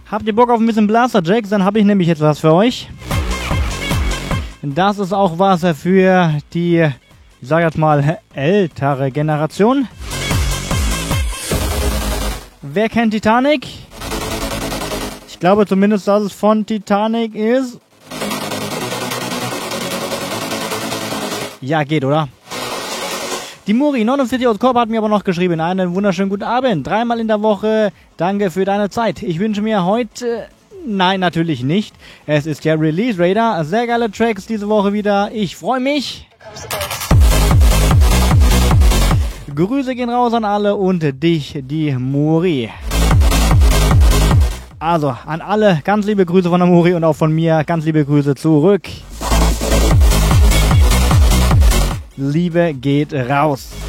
Habt ihr Bock auf ein bisschen Blaster Jacks? Dann habe ich nämlich jetzt was für euch. Das ist auch was für die, ich sage jetzt mal, ältere Generation. Wer kennt Titanic? Ich glaube zumindest, dass es von Titanic ist. Ja, geht, oder? Die Muri 49 aus Korb hat mir aber noch geschrieben. Einen wunderschönen guten Abend. 3-mal in der Woche. Danke für deine Zeit. Ich wünsche mir heute... Nein, natürlich nicht. Es ist der Release Radar. Sehr geile Tracks diese Woche wieder. Ich freue mich. Grüße gehen raus an alle und dich, die Muri. Also, an alle ganz liebe Grüße von der Muri und auch von mir ganz liebe Grüße zurück. Liebe geht raus.